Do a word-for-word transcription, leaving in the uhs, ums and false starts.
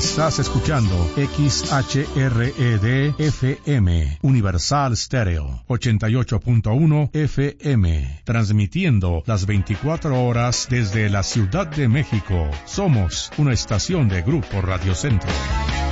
Estás escuchando X H R E D F M, Universal Stereo, ochenta y ocho punto uno F M, transmitiendo las veinticuatro horas desde la Ciudad de México. Somos una estación de Grupo Radio Centro.